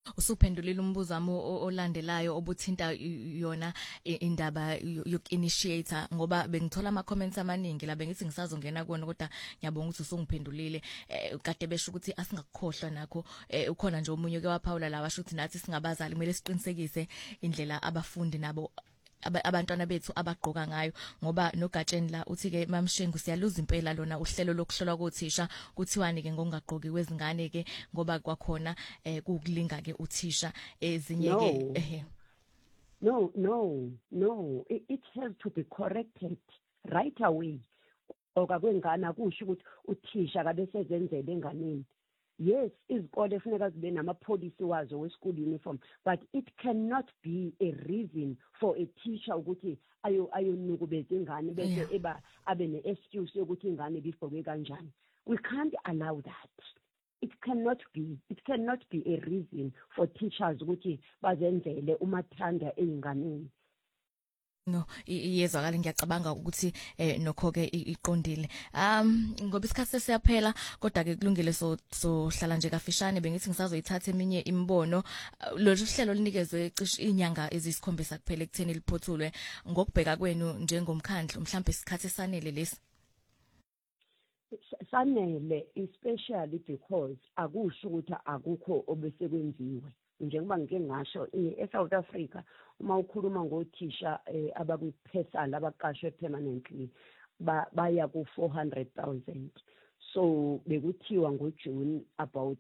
Usuphendulile umbuzo wami olandelayo obuthinta yona indaba yoku-initiator ngoba bengithola ama-comments amaningi la bengithi ngisazongena kuona kodwa ngiyabonga ukuthi usungiphendulile kade besho ukuthi asingakukhohlwa nakho ukhona nje omunye ke waphawula la washo ukuthi nathi singabazali kumele siqinisekise indlela abafundi nabo abantwana bethu abagqoka ngayo ngoba nogatsheni la uthi ke mamshengu siyaluza impela lona uhlelo lokuhlolwa kothisha kuthiwani ke ngokungagqoki kwezingane ke ngoba kwakhona kukulinga ke uthisha ezinye ke No, it has to be corrected right away. Okakwengane akusho ukuthi uthisha kabe sezenzele enganeni. Yes, izikole kufuneka zibe nama-policy wazo we-school uniform, but it cannot be a reason for a teacher ukuthi ayonukubeza ingane bese abe ne-excuse yokuthi ingane ibigqoke kanjani. We can't allow that. It cannot be a reason for teachers ukuthi bazenzele umathanda eyinganeni. No iyezwakala ngiyacabanga ukuthi nokho ke iqondile ngoba isikhathi sesiyaphela kodwa ke kulungile so hlala nje kafishane bengithi ngisazoyithatha eminye imbono lolu hlelo linikezwe cishe inyanga ezisikhombisa kuphela ekutheni liphothulwe ngokubheka kwenu njengomkhandlu mhlawumbe isikhathi esanele lesi sanele especially because akusho ukuthi akukho obesekwenziwe njengoba ngike ngasho eSouth Africa uma ukhuluma ngothisha abakuphesala abaqashwe permanently baya ku 400,000 so bekuthiwa ngoJune about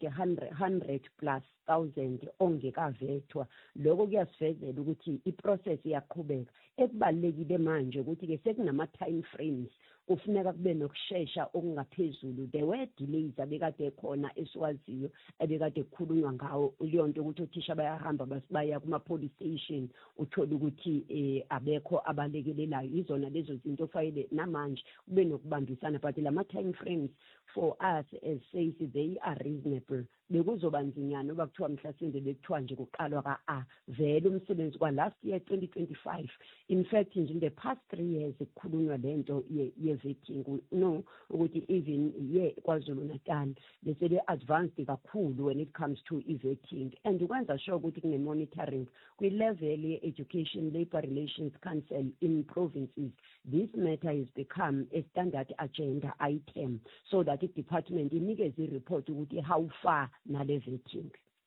100,000+ ongekavethwa lokho kuyasivezela ukuthi iprocess iyaqhubeka ekubalekile manje ukuthi ke sekunama time frames kufuneka kube nokusheshsha okungaphezulu there were delays abekade khona esiwaziyo ebekade kukhulunywa ngawo leyonto ukuthi othisha bayahamba basibaya kuma police station uthola ukuthi abekho abalekelelayo izona lezo zinto fanele namanje kube nokubambisana but lama time frames for us as says they are reasonable bekuzoba nzinyana oba kuthiwa mhlasimbe bekuthiwa nje kuqalwa ka vele umsebenzi kwa last year 2025 in fact nje in the past 3 years kukhulunywa lento ye-vetting no ukuthi even KwaZulu Natal bese be advanced kakhulu when it comes to vetting and ukwenza sure ukuthi kune monitoring kwi level ye education labor relations council in provinces this matter has become a standard agenda item so that the department inikeze report ukuthi how far nale vetting.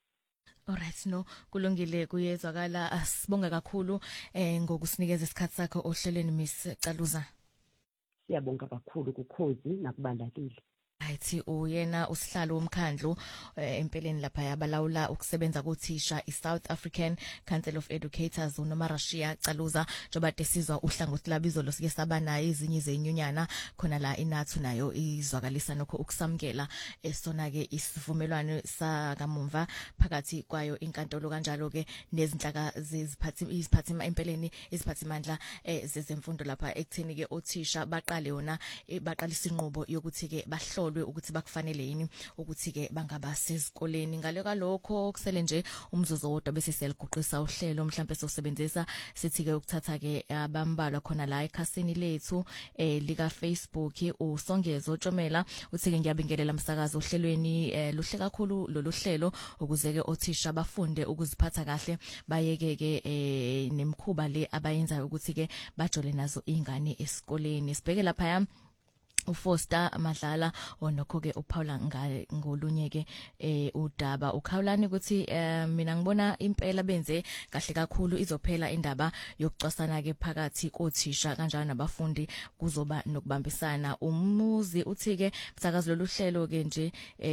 Alright no kulungile kuyezwakala asibonga kakhulu ngokusinikeza isikhathi sakho ohlelweni Miss Caluza. Siyabonga kakhulu kukhozi nakubalaleli. Ayithi uyena usihlalo womkhandlu empeleni lapha yabalawula ukusebenza kothisha iSouth African Council of Educators uNoma Rashia Caluza njoba tesizwa uhlangothi labizo losike sabanayo izinye zenyunyana khona la inathu nayo izwakalisa nokho ukusamkela esona ke isivumelwano sakamumva phakathi kwayo inkantolo kanjalo ke nezinhlaka iziphathima empeleni iziphathimandla zezemfundo lapha ekutheni ke othisha baqale yona baqalisa inqubo yokuthi ke bahlolwe ukuthi bakufanele yini ukuthi ke bangaba sezikoleni ngale kalokho kusele nje umzuzu wodwa bese siyaliguqisa uhlelo mhlawumbe sosebenzisa sithi ke ukuthatha ke abambalwa khona la ekhasini lethu lika Facebook uSongezo Tshomela uthi ke ngiyabingelela umsakazo ohlelweni luhle kakhulu lolu hlelo ukuze ke othisha bafunde ukuziphatha kahle bayeke ke nemkhuba le abayenza ukuthi ke bajole nazo ingane esikoleni sibheke lapha uFoster Madlala onokho ke uPaula ngolunye ke udaba ukhawulani ukuthi mina ngibona impela benze kahle kakhulu izophela indaba yokucwasana ke phakathi kothisha kanjalo nabafundi kuzoba nokubambisana umuzi uthi ke msakazi lolu hlelo ke nje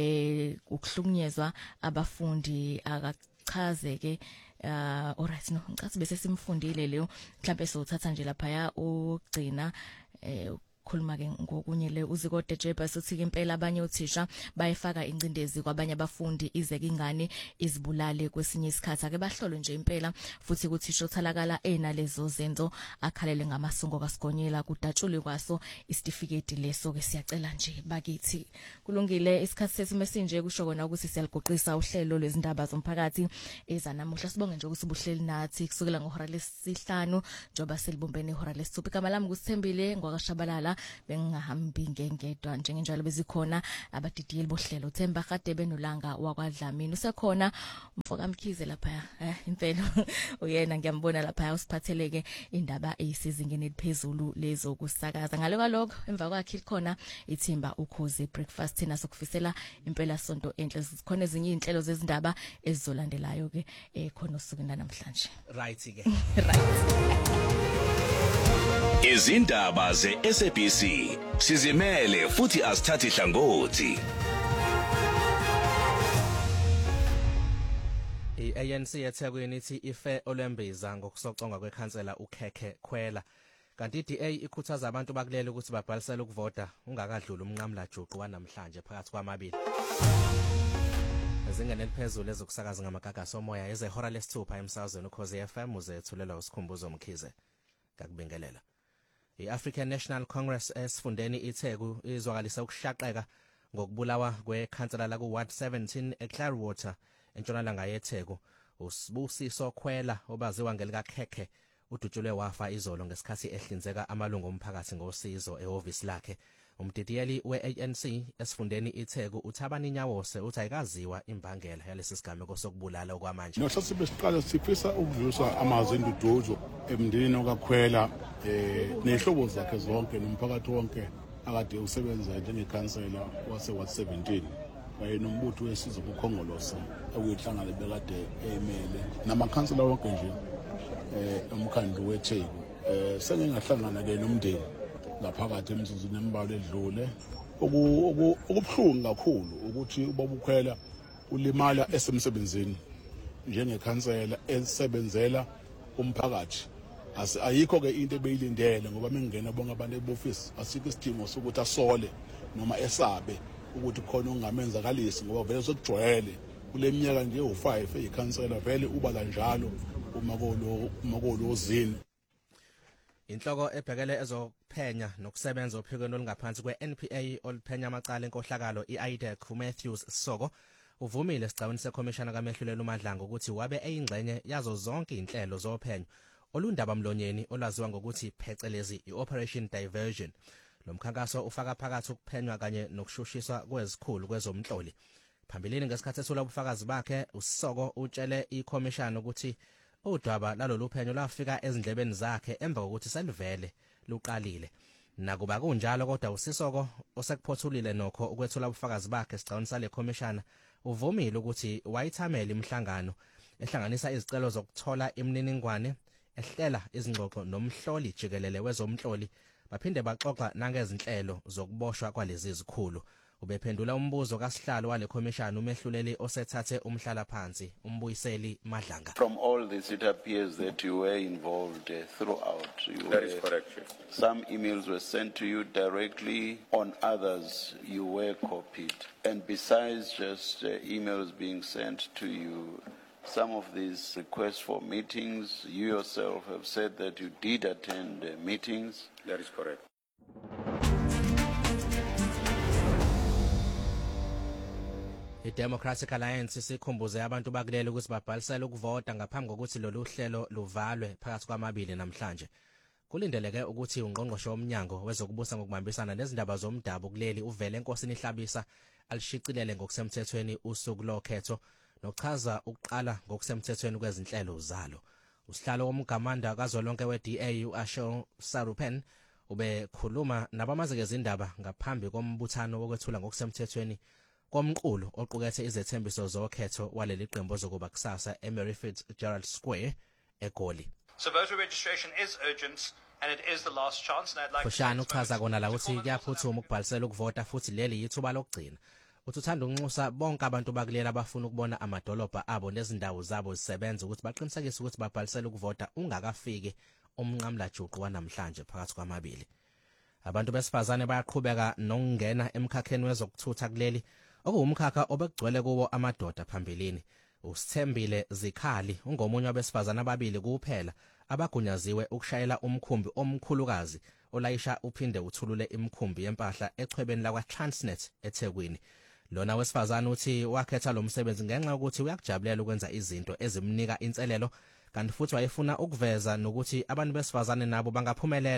ukuhlukunyezwa abafundi akachaze ke alright no ngicathi bese simfundile leyo mhlawumbe sothatha nje lapha ya ugcina khuluma ke ngokunye le uzikode Jeba sothi ke impela abanye othisha bayifaka incindezi kwabanye abafundi ize ke ingane izibulale kwesinye isikhathi ake bahlolwe nje impela futhi ukuthisha othalakala enalezo zenzo akhalele ngamasungo kasigonyela kudatshulwe kwaso isitifiketi leso ke siyacela nje bakithi kulungile isikhathi sethu mesinje kusho kona ukuthi siyaligoqisa uhlelo lwezindaba zomphakathi ezanamuhla sibonge nje ukuthi ubuhleli nathi kusukela ngehora lesihlanu njoba selibumbene ihora lesithupha igama lami kusithembile ngwakashabalala Themba bengahambi ngengedwa njengenjalo bezikhona abadidiyeli bohlelo Themba kade benolanga wakwaDlamini usekhona umfoka Mkhize lapha impela uyena ngiyambona lapha usiphatheleke indaba eyisizingeni eliphezulu lezo kusakaza ngalo kwalokho emva kwakhe likhona ithimba ukhozi breakfast thina sokufisela impela sonto enhle sikhona ezinye inhlelo zezindaba ezizolandelayo ke khona usuku namhlanje right ke right izindaba ze-SABC sizimele futhi asithathi hlangothi. I-ANC eThekwini ithi ife olembiza ngokusocongwa kwekhansela uKhekhe Khwela kanti iDA ikhuthaza abantu bakulele ukuthi babhalisele ukuvota ungakadluli umnqamla juqu wanamhlanje phakathi kwamabili. Ezingene eliphezulu ezokusakaza ngamagagasi omoya ezehora lesithupha emsazweni ukhozi FM uzethulelwa usikhumbuzo Mkhize ngakubingelela. I-African National Congress esifundeni iTheku izwakalisa ukushaqeka ngokubulawa kwekhansela la ku Ward 17 eClearwater entshonalanga yeTheku. Usibusiso Khwela obaziwa ngelika Khekhe udutshulwe wafa izolo ngesikhathi ehlinzeka amalungu omphakathi ngosizo ehhovisi lakhe. Umdidiyeli we-ANC esifundeni iTheku uThabani Nyawose uthi ayikaziwa imbangela yalesi sigameko sokubulala okwamanje. Nohlose besiqala sifisa ukudlulisa amazwi enduduzo emndeni kaKhwela nehlobo zakhe zonke nomphakathi wonke akade usebenza njengekhansela wase-Ward 17 wayenombutho wesizo kukhongolose okuyinhlangano bekade emele namakhansela wonke nje umkhandlu weTheku sengingahlangana ke nomndeni ngaphakathi emizuzwini embalwa edlule okubhlungu kakhulu ukuthi ubaba uKhwela ulimala esemsebenzini njengekhansela esebenzela umphakathi. Ayikho ke into ebeyilindele ngoba mengena bonke abantu ebofisi asikho isidingo sokuthi asole noma esabe ukuthi khona ongamenzakalisi ngoba vele sokujwayele kule minyaka nje u5 eyikhansela vele uba la njalo umakolo ozini. Inhloko ebhekele ezokuphenya nokusebenza ophikweni olungaphansi kwe-NPA oluphenya amacala enkohlakalo i-IDEC uMatthews Soko uvumile esigcawini sekhomishana kaMehlulelo uMadlanga ukuthi wabe eyingxenye yazo zonke inhlelo zophenyo olundaba mlonyeni olaziwa ngokuthi phecelezi i-Operation Diversion. Lo mkhankaso ufaka phakathi ukuphenywa kanye nokushushiswa kwezikhulu kwezomhloli. Phambilini ngesikhathi esula ubufakazi bakhe uSoko utshele ikhomishana ukuthi udaba lalolu phenyo lafika ezindlebeni zakhe emva kokuthi selivele luqalile. Nakuba kunjalo kodwa uSisoko osekuphothulile nokho ukwethula ubufakazi bakhe esigcawini sale khomishana uvumile ukuthi wayithamela imihlangano ehlanganisa izicelo zokuthola imininingwane ehlela izingxoxo nomhloli jikelele wezomhloli baphinde baxoxa nangezinhlelo zokuboshwa kwalezi izikhulu. Ubephendula umbuzo kaSihlalo wale khomishana umehluleli osethathe umhlala phansi umbuyiseli Madlanga. From all this it appears that you were involved throughout. That is correct. Some emails were sent to you directly, on others you were copied. And besides just emails being sent to you, some of these requests for meetings, you yourself have said that you did attend meetings. That is correct. I-Democratic Alliance isikhumbuze abantu bakulele ukuthi babhalisele ukuvota ngaphambi kokuthi lolu hlelo luvalwe phakathi kwamabili namhlanje. Kulindeleke ukuthi ungqongqoshe womnyango wezokubusa ngokubambisana nezindaba zomdabu kuleli uvele enkosini Hlabisa alishicilele ngokusemthethweni usuku lokhetho nochaza ukuqala ngokusemthethweni kwezinhlelo zalo. Usihlalo womgamanda kazwelonke we-DA uAshel Sarupen ubekhuluma nabamazeke izindaba ngaphambi kombuthano wokwethula ngokusemthethweni komqulu oqukethe izethembiso zokhetho waleli qembu zokuba kusasa eMary Fitzgerald Square eGoli. So voter registration is urgent and it is the last chance, and I'd like Khoshana uchaza kona la ukuthi kuyaphuthuma ukubhalisela ukuvota futhi leli yithuba lokugcina. Uthanda unxusa bonke abantu bakulela abafuna ukubona amadolobha abo nezindawo zabo zisebenza ukuthi baqinisekise ukuthi babhalisela ukuvota ungakafiki umnqamla juqu wanamhlanje phakathi kwamabili. Abantu besifazane bayaqhubeka nokungena emkhakheni wezokuthutha kuleli okuwumkhakha obekugcwele kuwo amadoda phambilini. Usithembile Zikhali ungomunye wabesifazana ababili kuphela abagunyaziwe ukushayela umkhumbi omkhulukazi olayisha uphinde uthulule imikhumbi yempahla echwebeni lakwa Transnet eThekwini. Lona wesifazana uthi wakhetha lo msebenzi ngenxa yokuthi uyakujabulela ukwenza izinto ezimnika inselelo kanti futhi wayefuna ukuveza nokuthi abantu besifazane nabo bangaphumelela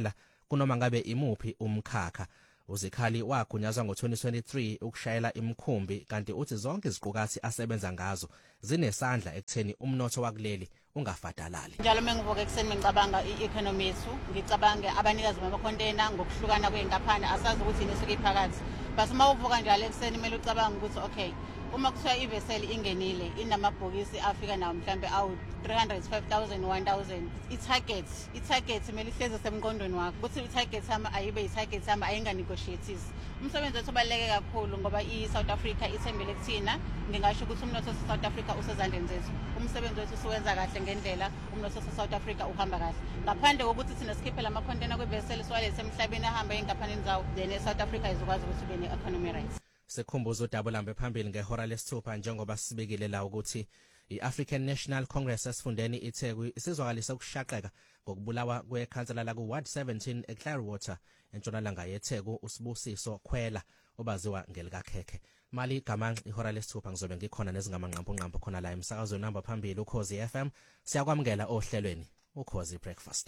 kunoma ngabe imuphi umkhakha. uZikhali wagunyazwa ngo-2023 ukushayela imkhumbi kanti uthi zonke iziqukathi asebenza ngazo zinesandla ekutheni umnotho wakuleli ungafadalali. Njalo mengivuka ekseni ngicabanga i-economy yethu, ngicabange abanikazi bamacontainer ngokuhlukana kweinkampani asazi ukuthi nesuke iphakathi. But uma uvuka njalo ekseni kumele ucabange ukuthi okay, uma kuthiwa ivessel ingenile inamabhokisi afika nawo mhlambe awu 305,000 1000 i-target kumele ihleze semqondweni wakho ukuthi i-target sama ayibe i-target sama ayinganegotiates. Umsebenzi wethu ubaluleke kakhulu ngoba i-South Africa ithembele kuthina. Ngingasho ukuthi umnotho we-South Africa usezandleni zethu. Umsebenzi wethu siwenza kahle ngendlela umnotho we-South Africa uhamba kahle. Ngaphandle kokuthi thina sikhiphela amacontainer kwivessel siwalethe emhlabeni ahamba einkampani zawo, then South Africa izokwazi ukuthi ibe ne-economy rights. Sikhumbuza uDabulambe phambili ngehora lesithupha njengoba sibekile la ukuthi i-African National Congress esifundeni iTheku isizwakalisa ukushaqeka ngokubulawa kwekhansela la ku-Ward 17 eClearwater entshonalanga yeTheku uSibusiso Khwela obaziwa ngelikakhekhe. Mali Gamanqi ihora lesithupha ngizobe ngikhona nezingamanqampunqampu khona la emsakazweni namba phambili uKhozi FM. Siyakwamukela ohlelweni uKhozi Breakfast.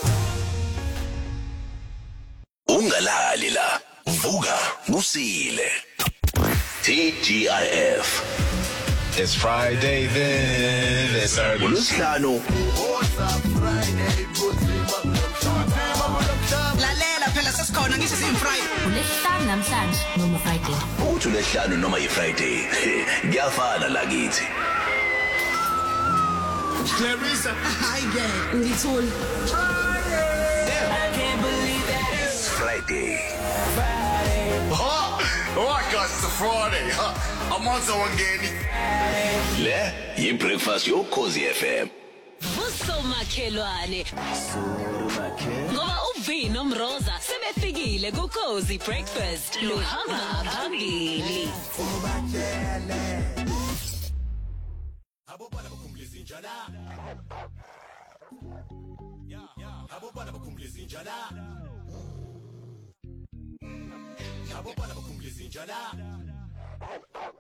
Ungalali la, vuka kusile. TGIF. It's Friday then. It's early. uLwesihlanu. Lalela phela sesikhona ngithi Friday. uLesihlanu namhlanje noma Friday. Uthi uLwesihlanu noma iFriday. Kuyafana la kithi. Clarissa. Hi there. Ngithuli. I can't believe that It's Friday. Alright guys, it's a Friday. I'm on someone getting Le yi-breakfast yoKhozi FM. Usomakhelwane. Ngoba uVino Mroza sebefikile kuKhozi Breakfast. Luhamba phambili. Abobana bakhumbuliza injala. Abobana bakhumbuliza injala. Abobana bakhumbuliza injala.